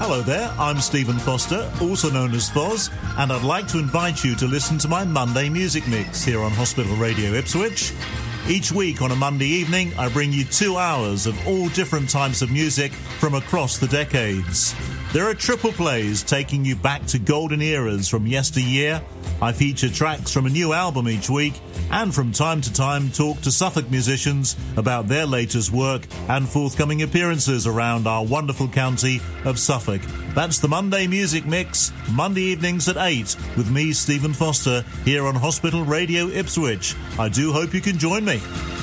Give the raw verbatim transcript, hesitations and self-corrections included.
Hello there, I'm Stephen Foster, also known as Foz, and I'd like to invite you to listen to my Monday Music Mix here on Hospital Radio Ipswich. Each week on a Monday evening, I bring you two hours of all different types of music from across the decades. There are triple plays taking you back to golden eras from yesteryear. I feature tracks from a new album each week, and from time to time talk to Suffolk musicians about their latest work and forthcoming appearances around our wonderful county of Suffolk. That's the Monday Music Mix, Monday evenings at eight, with me, Stephen Foster, here on Hospital Radio Ipswich. I do hope you can join me.